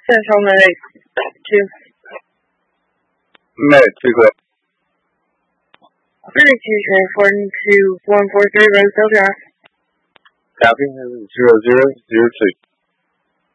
Central Medic 2. Medic 2, go ahead. Medic 2 transporting to 143 Rosedale Drive. Copy, 0002.